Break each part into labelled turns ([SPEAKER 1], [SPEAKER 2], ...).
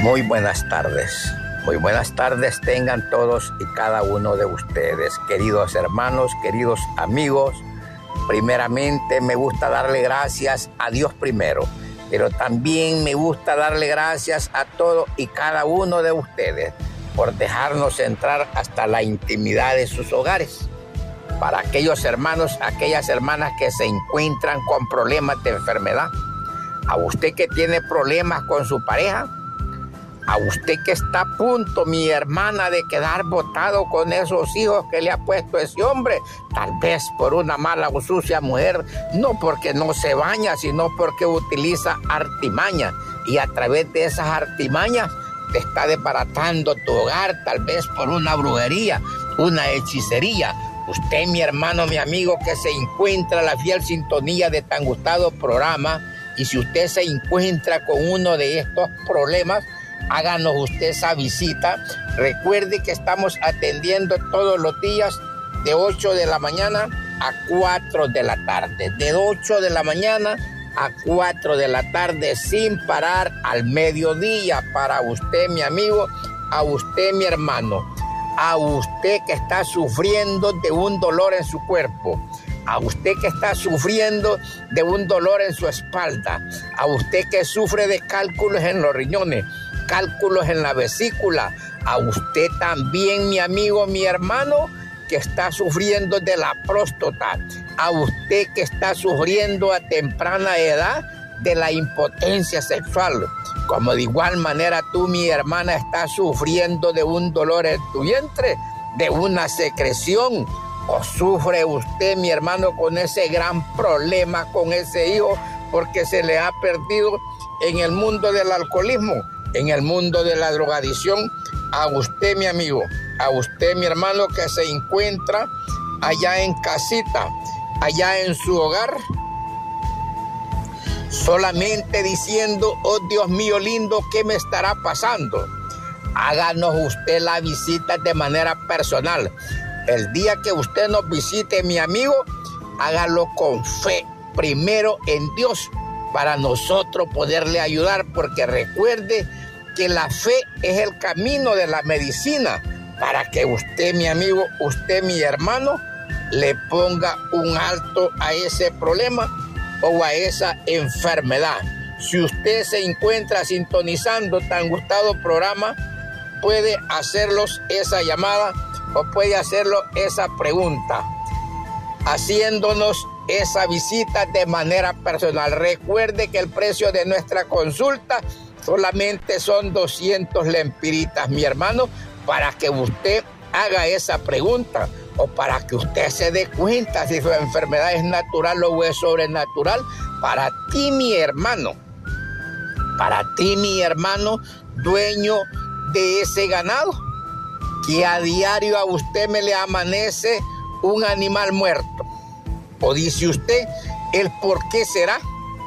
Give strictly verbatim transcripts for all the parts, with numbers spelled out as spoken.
[SPEAKER 1] Muy buenas tardes, muy buenas tardes tengan todos y cada uno de ustedes, queridos hermanos, queridos amigos. Primeramente me gusta darle gracias a Dios primero, pero también me gusta darle gracias a todos y cada uno de ustedes por dejarnos entrar hasta la intimidad de sus hogares. Para aquellos hermanos, aquellas hermanas que se encuentran con problemas de enfermedad, a usted que tiene problemas con su pareja, a usted que está a punto, mi hermana, de quedar botado con esos hijos que le ha puesto ese hombre, tal vez por una mala o sucia mujer, no porque no se baña, sino porque utiliza artimañas, y a través de esas artimañas te está desbaratando tu hogar, tal vez por una brujería, una hechicería. Usted, mi hermano, mi amigo, que se encuentra en la fiel sintonía de tan gustado programa, y si usted se encuentra con uno de estos problemas, háganos usted esa visita. Recuerde que estamos atendiendo todos los días de ocho de la mañana a cuatro de la tarde. De ocho de la mañana a cuatro de la tarde sin parar al mediodía. Para usted, mi amigo, a usted, mi hermano, a usted que está sufriendo de un dolor en su cuerpo, a usted que está sufriendo de un dolor en su espalda, a usted que sufre de cálculos en los riñones, cálculos en la vesícula, a usted también, mi amigo, mi hermano, que está sufriendo de la próstata, a usted que está sufriendo a temprana edad de la impotencia sexual, como de igual manera tú, mi hermana, estás sufriendo de un dolor en tu vientre, de una secreción, o sufre usted, mi hermano, con ese gran problema con ese hijo porque se le ha perdido en el mundo del alcoholismo, en el mundo de la drogadicción. A usted, mi amigo, a usted, mi hermano, que se encuentra allá en casita, allá en su hogar, solamente diciendo: oh Dios mío lindo, ¿qué me estará pasando? Háganos usted la visita de manera personal. El día que usted nos visite, mi amigo, hágalo con fe, primero en Dios, para nosotros poderle ayudar, porque recuerde que la fe es el camino de la medicina, para que usted, mi amigo, usted, mi hermano, le ponga un alto a ese problema o a esa enfermedad. Si usted se encuentra sintonizando tan gustado programa, puede hacerlos esa llamada o puede hacerlo esa pregunta, haciéndonos esa visita de manera personal. Recuerde que el precio de nuestra consulta solamente son doscientos lempiritas, mi hermano, para que usted haga esa pregunta o para que usted se dé cuenta si su enfermedad es natural o es sobrenatural. Para ti, mi hermano, para ti, mi hermano, dueño de ese ganado, que a diario a usted me le amanece un animal muerto. O dice usted, ¿el por qué será?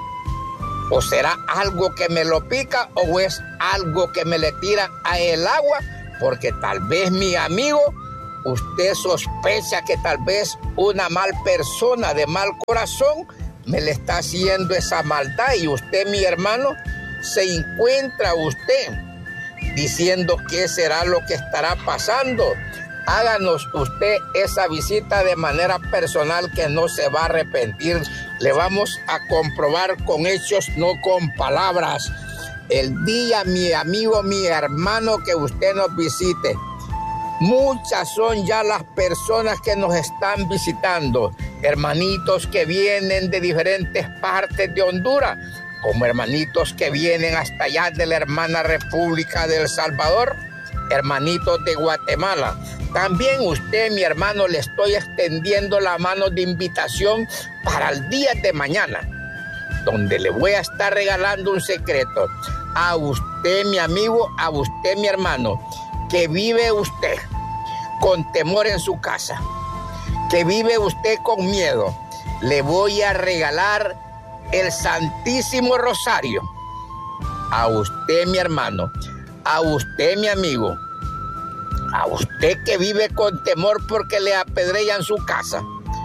[SPEAKER 1] ¿O será algo que me lo pica o es algo que me le tira a el agua? Porque tal vez, mi amigo, usted sospecha que tal vez una mal persona de mal corazón me le está haciendo esa maldad, y usted, mi hermano, se encuentra usted diciendo qué será lo que estará pasando. Háganos usted esa visita de manera personal, que no se va a arrepentir. Le vamos a comprobar con hechos, no con palabras. El día, mi amigo, mi hermano, que usted nos visite, muchas son ya las personas que nos están visitando, hermanitos que vienen de diferentes partes de Honduras, como hermanitos que vienen hasta allá de la hermana República de El Salvador, hermanitos de Guatemala. También usted, mi hermano, le estoy extendiendo la mano de invitación para el día de mañana, donde le voy a estar regalando un secreto a usted, mi amigo, a usted, mi hermano, que vive usted con temor en su casa, que vive usted con miedo. Le voy a regalar el Santísimo Rosario a usted, mi hermano, a usted, mi amigo, a usted que vive con temor porque le apedrean su casa,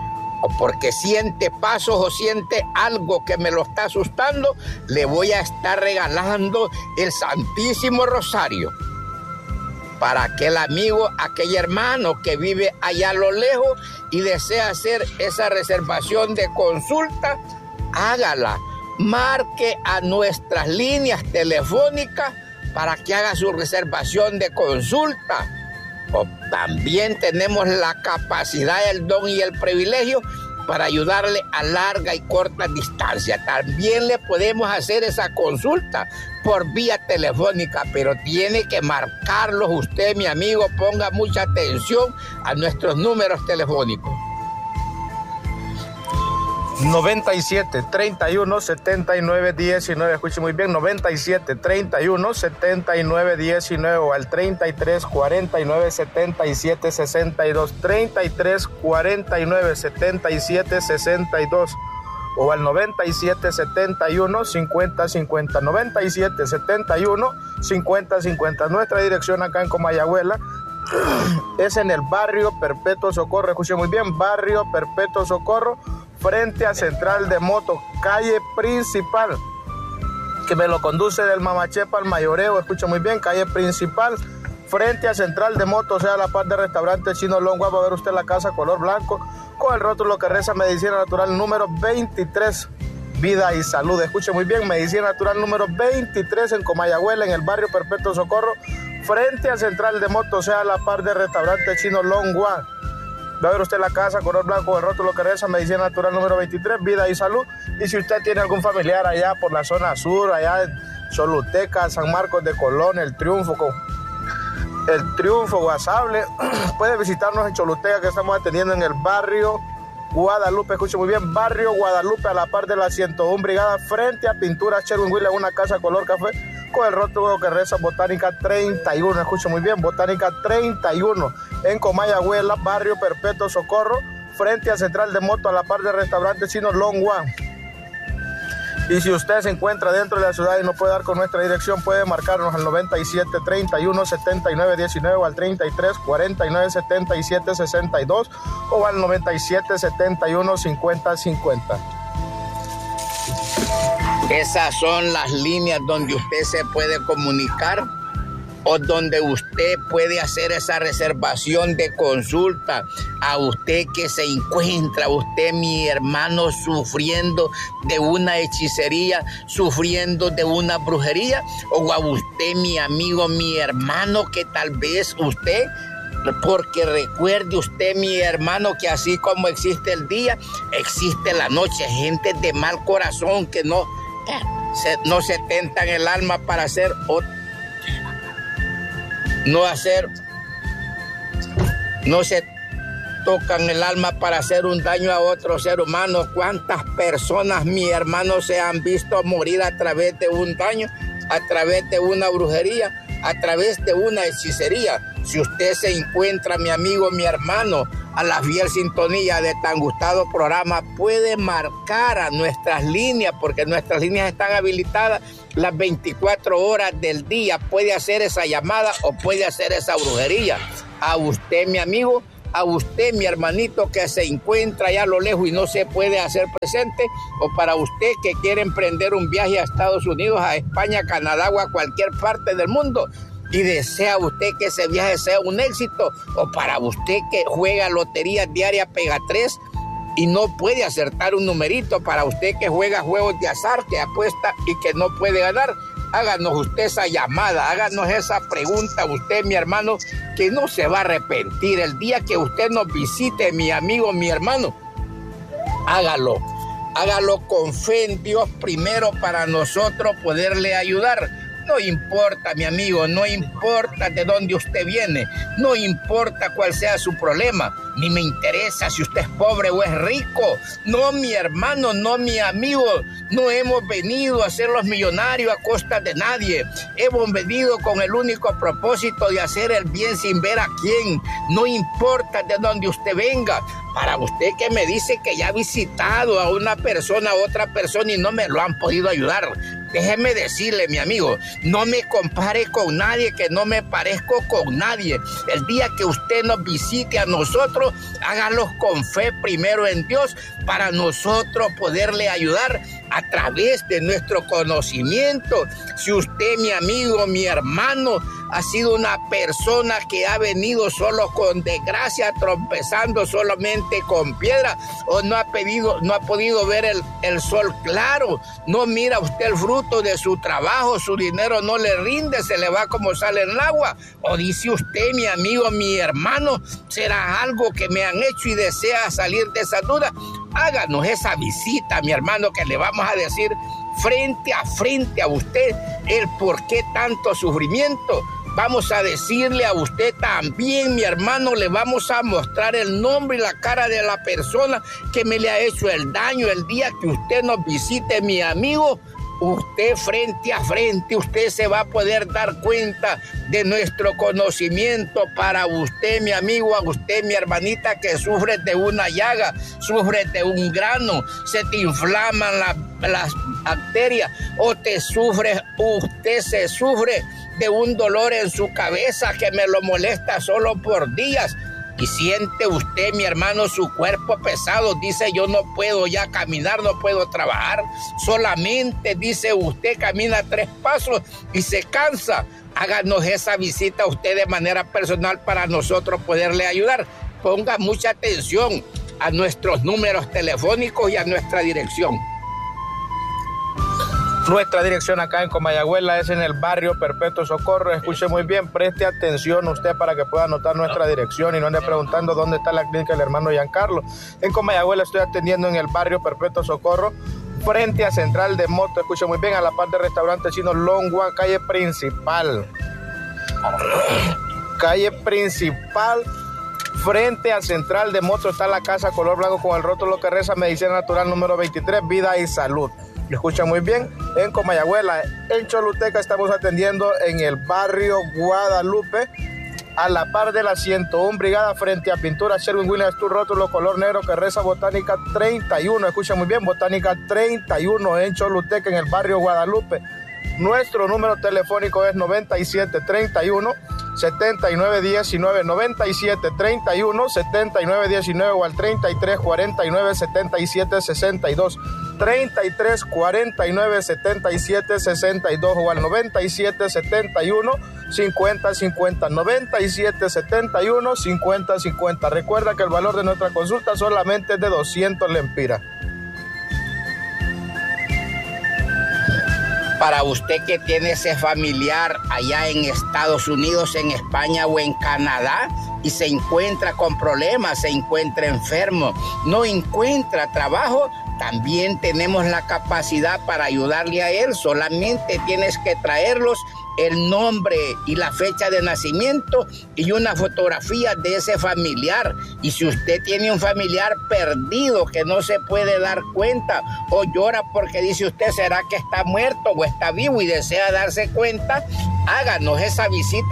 [SPEAKER 1] o porque siente pasos o siente algo que me lo está asustando, le voy a estar regalando el Santísimo Rosario. Para aquel amigo, aquel hermano que vive allá a lo lejos y desea hacer esa reservación de consulta, hágala. Marque a nuestras líneas telefónicas para que haga su reservación de consulta. O también tenemos la capacidad, el don y el privilegio para ayudarle a larga y corta distancia. También le podemos hacer esa consulta por vía telefónica, pero tiene que marcarlos usted, mi amigo. Ponga mucha atención a nuestros números telefónicos.
[SPEAKER 2] noventa y siete, treinta y uno, setenta y nueve, diecinueve, escuche muy bien, noventa y siete, treinta y uno, setenta y nueve, diecinueve, o al treinta y tres, cuarenta y nueve, setenta y siete, sesenta y dos, treinta y tres, cuarenta y nueve, setenta y siete, sesenta y dos, o al noventa y siete, setenta y uno, cincuenta, cincuenta, noventa y siete, setenta y uno, cincuenta, cincuenta. Nuestra dirección acá en Comayagüela es en el barrio Perpetuo Socorro, escuche muy bien, barrio Perpetuo Socorro, frente a Central de Motos, calle principal, que me lo conduce del Mamachepa al Mayoreo, escucha muy bien, calle principal, frente a Central de Motos, o sea, la par de restaurante Chino Longua. Va a ver usted la casa color blanco, con el rótulo que reza Medicina Natural número veintitrés, Vida y Salud. Escuche muy bien, Medicina Natural número veintitrés en Comayagüela, en el barrio Perpetuo Socorro, frente a Central de Motos, o sea, la par de restaurante Chino Longua. Va a ver usted la casa color blanco, el rótulo que reza Medicina Natural número veintitrés, Vida y Salud. Y si usted tiene algún familiar allá por la zona sur, allá en Choluteca, San Marcos de Colón, El Triunfo, El Triunfo, Guasable, puede visitarnos en Choluteca, que estamos atendiendo en el barrio Guadalupe. Escuche muy bien, barrio Guadalupe, a la par de la ciento uno Brigada, frente a Pinturas Sherwin-Williams, una casa color café, con el rótulo que reza Botánica treinta y uno, escucha muy bien, Botánica treinta y uno, en Comayagüela, barrio Perpetuo Socorro, frente a Central de Moto, a la par del restaurante Chino Longua. Y si usted se encuentra dentro de la ciudad y no puede dar con nuestra dirección, puede marcarnos al noventa y siete, treinta y uno, setenta y nueve, diecinueve, o al treinta y tres, cuarenta y nueve, setenta y siete, sesenta y dos, o al noventa y siete, setenta y uno, cincuenta, cincuenta.
[SPEAKER 1] Esas son las líneas donde usted se puede comunicar o donde usted puede hacer esa reservación de consulta. A usted que se encuentra, usted, mi hermano, sufriendo de una hechicería, sufriendo de una brujería, o a usted, mi amigo, mi hermano, que tal vez usted, porque recuerde usted, mi hermano, que así como existe el día, existe la noche. Gente de mal corazón que no, se, no se tentan el alma para hacer otra. No hacer, no se tocan el alma para hacer un daño a otro ser humano. ¿Cuántas personas, mi hermano, se han visto morir a través de un daño, a través de una brujería, a través de una hechicería? Si usted se encuentra, mi amigo, mi hermano, a la fiel sintonía de tan gustado programa, puede marcar a nuestras líneas, porque nuestras líneas están habilitadas las veinticuatro horas del día. Puede hacer esa llamada o puede hacer esa brujería. A usted, mi amigo, a usted, mi hermanito, que se encuentra allá a lo lejos y no se puede hacer presente, o para usted que quiere emprender un viaje a Estados Unidos, a España, a Canadá o a cualquier parte del mundo, y desea usted que ese viaje sea un éxito, o para usted que juega lotería diaria Pega tres y no puede acertar un numerito, para usted que juega juegos de azar, que apuesta y que no puede ganar, háganos usted esa llamada, háganos esa pregunta, usted, mi hermano, que no se va a arrepentir. El día que usted nos visite, mi amigo, mi hermano, hágalo, hágalo con fe en Dios primero, para nosotros poderle ayudar. No importa, mi amigo, no importa de dónde usted viene, no importa cuál sea su problema, ni me interesa si usted es pobre o es rico. No, mi hermano, no, mi amigo, no hemos venido a ser los millonarios a costa de nadie. Hemos venido con el único propósito de hacer el bien sin ver a quién. No importa de dónde usted venga. Para usted que me dice que ya ha visitado a una persona, a otra persona y no me lo han podido ayudar, Déjeme decirle, mi amigo, no me compare con nadie, que no me parezco con nadie. El día que usted nos visite a nosotros, hágalo con fe primero en Dios para nosotros poderle ayudar a través de nuestro conocimiento. Si usted, mi amigo, mi hermano, ha sido una persona que ha venido solo con desgracia, tropezando solamente con piedra, o no ha pedido, no ha podido ver el, el sol claro, no mira usted el fruto de su trabajo, su dinero no le rinde, se le va como sale en el agua, o dice usted, mi amigo, mi hermano, será algo que me han hecho y desea salir de esa duda, háganos esa visita, mi hermano, que le vamos a decir frente a frente a usted el por qué tanto sufrimiento. Vamos a decirle a usted también, mi hermano, le vamos a mostrar el nombre y la cara de la persona que me le ha hecho el daño. El día que usted nos visite, mi amigo, usted frente a frente, usted se va a poder dar cuenta de nuestro conocimiento para usted, mi amigo, a usted, mi hermanita, que sufre de una llaga, sufre de un grano, se te inflaman la, las bacterias, o te sufre, usted se sufre de un dolor en su cabeza que me lo molesta solo por días. Y siente usted, mi hermano, su cuerpo pesado, dice yo no puedo ya caminar, no puedo trabajar, solamente, dice usted, camina tres pasos y se cansa. Háganos esa visita usted de manera personal para nosotros poderle ayudar. Ponga mucha atención a nuestros números telefónicos y a nuestra dirección.
[SPEAKER 2] Nuestra dirección acá en Comayagüela es en el barrio Perpetuo Socorro. Escuche muy bien, preste atención usted para que pueda anotar nuestra dirección y no ande preguntando dónde está la clínica del hermano Giancarlo. En Comayagüela estoy atendiendo en el barrio Perpetuo Socorro, frente a Central de Moto. Escuche muy bien, a la par del restaurante chino Longwa, calle principal. Calle principal. Frente a Central de Moto está la casa color blanco con el rótulo que reza Medicina Natural número veintitrés, Vida y Salud. Lo escuchan muy bien, en Comayagüela. En Choluteca estamos atendiendo en el barrio Guadalupe, a la par de la ciento uno Brigada, frente a Pintura Sherwin Williams, tu rótulo color negro que reza Botánica treinta y uno. Escuchan muy bien, Botánica treinta y uno en Choluteca, en el barrio Guadalupe. Nuestro número telefónico es noventa y siete treinta y uno setenta y nueve diecinueve, noventa y siete treinta y uno setenta y nueve diecinueve, o al treinta y tres cuarenta y nueve setenta y siete sesenta y dos, treinta y tres cuarenta y nueve setenta y siete sesenta y dos, o al noventa y siete setenta y uno cincuenta cincuenta, noventa y siete setenta y uno cincuenta cincuenta. Recuerda que el valor de nuestra consulta solamente es de doscientos lempiras.
[SPEAKER 1] Para usted que tiene ese familiar allá en Estados Unidos, en España o en Canadá y se encuentra con problemas, se encuentra enfermo, no encuentra trabajo, también tenemos la capacidad para ayudarle a él. Solamente tienes que traerlos el nombre y la fecha de nacimiento y una fotografía de ese familiar. Y si usted tiene un familiar perdido que no se puede dar cuenta o llora porque dice usted, ¿será que está muerto o está vivo? Y desea darse cuenta, háganos esa visita